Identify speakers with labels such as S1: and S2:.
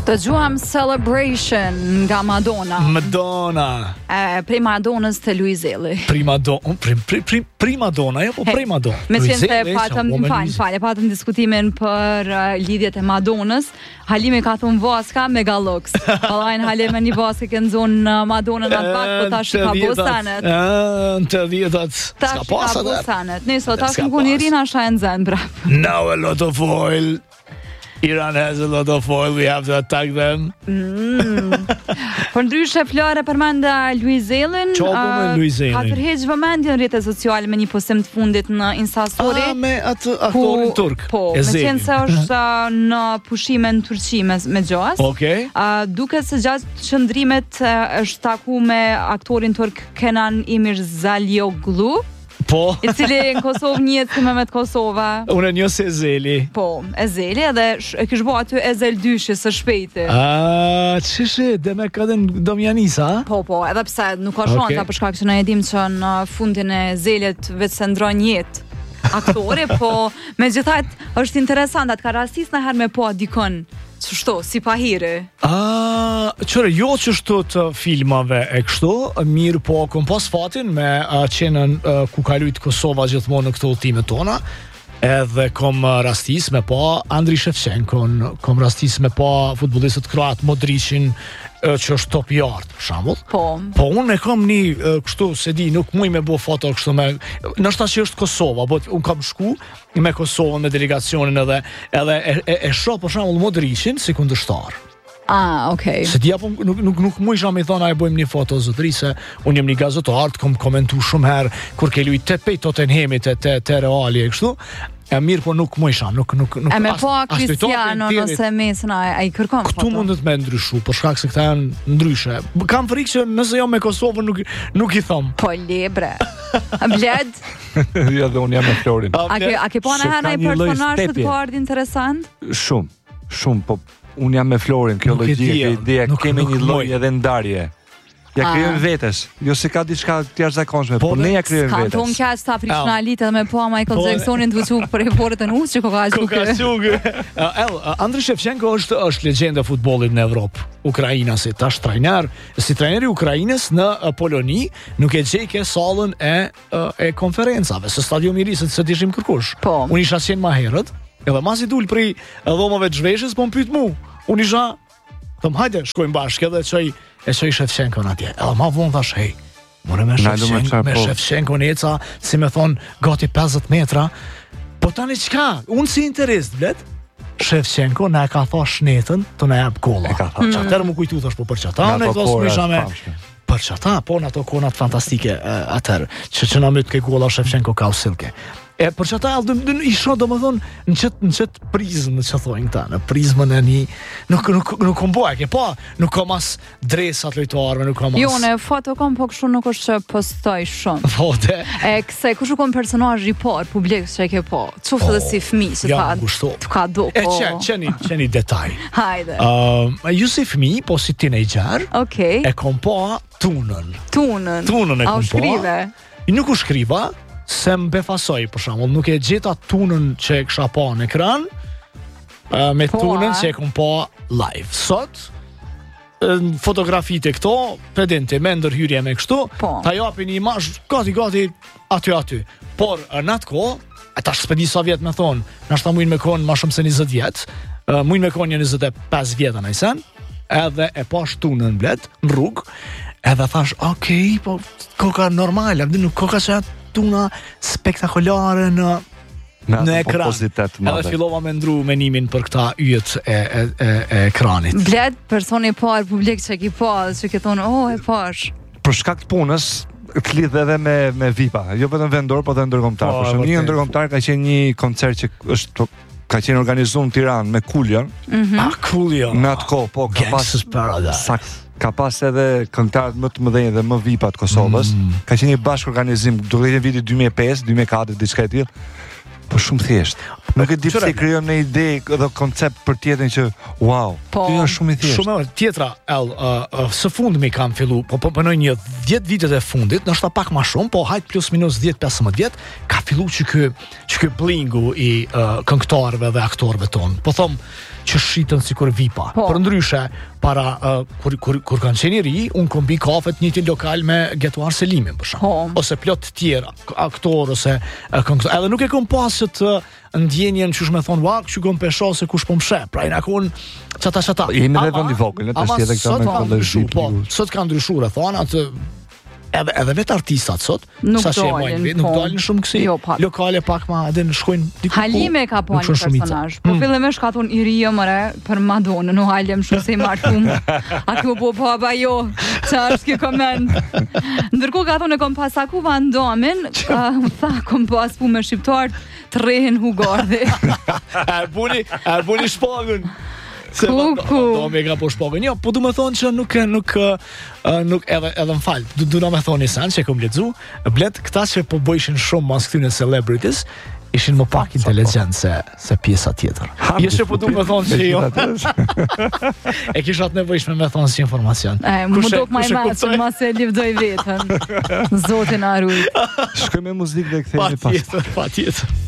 S1: Dëgjuam Celebration nga Madonna. Prej Madonës të Luizelli.
S2: Prima donna, jo po Primadonna.
S1: Me qenë se patëm diskutimin për lidhjet e Madonës, Halimi ka thunë vaska megalox. Vallajnë Halime një vaske kënë zonë Madonën atë pak, po tash ka bosanet.
S2: Në të dhjetat.
S1: Tash ka bosanet. Niso, tash në kun Irina shajnë zënë brap.
S2: Now a lot of oil. Iran has a lot of oil, we have to attack them.
S1: Por ndryshe Flore përmenda Luizellin.
S2: Me Luizellin.
S1: Ka tërheq vëmendjen në rrjetet sociale me një postim të fundit në Insta Story.
S2: Me atë aktorin turk.
S1: Po, me qenë se është në pushime në Turqi me gjas.
S2: Okej.
S1: Duket se gjatë qëndrimet është taku me aktorin turk Kenan Imirzalioglu.
S2: Po.
S1: I cili në Kosovë njët si me të Kosova.
S2: Unë një se Ezeli.
S1: Po, Ezeli edhe e kishë bo aty Ezel dyshi së shpejti.
S2: Qështë, dhe me këdhen Domjanisa?
S1: Po, edhe pse nuk ka shonca për shkak që në edhim që në fundin e Ezelit vetë se ndron jetë aktori, po me gjithajt është interesant, atë ka rastis në herë me po dikon qështu, si pahiri.
S2: Qëre, jo qështu të filmave e kështu, mirë po kom pas fatin me qenën ku ka lujt Kosova gjithmonë në këto ultimet tona, edhe kom rastis me pa Andri Shevchenkon, kom rastis me pa futbolistët kroat Modricin, që është top yard, për shembull. Po unë e kam një kështu, se di, nuk muj me bo foto kështu me, nështë që është Kosova, po unë kam shku me Kosovën, me delegacionin edhe e shoh për shembull Modricin si kundërshtar.
S1: Okej.
S2: Se di apo nuk muj sham i thonë, a bëjmë një foto zotëri, se unë jem një gazetar, kom komentu shumë herë kur ke lujt te pej Tottenhamit te Reali e kështu. Mirë, po nuk muj sham, nuk
S1: e me po Cristiano nëse mesën a i kërkom foto.
S2: Këtu mundet me ndryshu, për shkak se këta janë ndryshe. Kam frikë që nëse jo me Kosovën nuk i thom.
S1: Po libre. Bled?
S3: Ja, dhe unë jam me Florin.
S1: A ke po në hena i personazh të parë interesant?
S3: Shumë, po unë jam me Florin, kjo logjike, ideja, kemi një lloj edhe ndarje. Ja krijojmë vetes, jo se ka diçka të jashtëzakonshme, po ne ja krijojmë vetes.
S1: Ka thonë kaq ta friksionalitet edhe me po Michael Jacksonin të vëçuk për efortet e nuç që ka
S2: Andriy Shevchenko është legjenda e futbollit në Evropë. Ukraina tash trajner, si trajneri i Ukrainës në Poloni, nuk e gjej sallën e konferencave, se stadiumi i ri se dishim kërkush. Unë isha qenë më herët, edhe masi dul prej dhomave të zhveshjes, po më pyet mu. Unë isha, thëm hajde, shkojmë bashkë edhe e çoj Shevchenkon atje. Edhe ma vonë thash, hey, more me Shevchenkon eca, si me thonë, gati 50 metra. Po tani qka? Unë si interest, blet? Shevchenko na e ka thash shnetën të na jap golla. Që atërë më kujtu thash, po për qata, në për qata, po në ato konat fantastike atërë, që në mytë ke golla Shevchenko ka usilke. Për që ata i shoh do më thonë në qëtë prizmë në që thojnë këta, në prizmën e një, nuk kom bojke, po, nuk kom as dresat lojtarve, nuk kom as...
S1: Jo, në foto kom, po kështu nuk është që postoj shumë.
S2: Po, dhe...
S1: Këse, kështu kom personazh i parë, publik që e ke po, quftë dhe si fmi, që të ka do, po...
S2: Qeni detaj.
S1: Hajde.
S2: Ju si fmi, po si teenager, e kom po tunën. Tunën e kom po. Nuk u shkriva, se më befasoj, për shembull, nuk e gjeta tunën që e kësha pa në ekran, me tunën që e kom pa live. Sot, në fotografitë e këto, pedinte, me ndërhyrje me kështu, ta japin një imazh gati aty. Por, në atë kohë, ta shpedi sa vjetë me thonë, nashta mujnë me konë ma shumë se 20 vjetë, mujnë me konë një 25 vjetë në isen, edhe e pash tunën bled, në rrugë, edhe thash, okej, po, koka normale, nuk koka që tuna spektakolare në ekran. Edhe fillova me ndru menimin për këta yjet e ekranit.
S1: Bled, personi parë publik që ki pa, që ke thonë, e pash.
S3: Për shkak të punës, të lidh edhe me VIP-a, jo vetëm vendor, po dhe ndërkombëtar. Për shembull, një ndërkombëtar ka qenë një koncert që ka qenë organizuar në Tiranë me Kullion.
S2: Kullion.
S3: Në atë kohë, po ka pas ka pas edhe këngëtarët më të mëdhenj dhe më VIP-a të Kosovës. Ka qenë një bashkë organizim, duke qenë viti 2005, 2004, diçka e tillë. Po shumë thjesht. Nuk e di pse krijon një ide dhe koncept për tjetrin që wow, kjo është shumë i thjeshtë.
S2: Shumë tjetra, së fundmi kam fillu, po punoj një 10 vitet e fundit, ndoshta pak më shumë, po hajt plus minus 10-15 vjet, ka fillu që ky blingu i këngëtarëve dhe aktorëve tonë. Po them që shitën sikur vipa.
S1: Po.
S2: Për ndryshe, para kur kanë qenë i ri, unë kom bi kafet njëti lokal me Getuar Selimin për shkak.
S1: Po.
S2: Ose plot të tjerë, aktor ose këngëtar. Edhe nuk e kom pas të ndjenjen që me thonë, wa, që kom pesho se kush po mshe. Pra i na kon çata.
S3: Jemi në vend i vogël, tash edhe këta me kollezhi.
S2: Sot kanë ndryshuar thonë atë edhe vetë artistat sot
S1: nuk
S2: dalin shumë kësi lokale pak ma edhe në shkojnë diku.
S1: Halime ka po një personazh. Po fillimisht ka thonë i ri mëre për Madonna, no halem shumë se i martum. A ku po baba jo, çfarë ke koment. Ndërkohë ka thonë kom pas aku Van Damme, tha kom pas punë shqiptar të rrehen Hugardhi.
S2: E buni shpagën. Do me ka po shpogën. Jo, po du me thonë që nuk edhe më falë. Du na me thonë një sen që e kom ledzu. Blet, këta që po bëjshin shumë mas këtyne celebrities, ishin më pak inteligent se pjesa tjetër. Jo që po du me thonë që jo. E kisha atë nevojshme me thonë si informacion.
S1: Më dok ma i masë, ma se livdoj vetën. Zotin arruj.
S3: Shkoj me muzikë dhe këthejmë pas.
S2: Pa tjetër.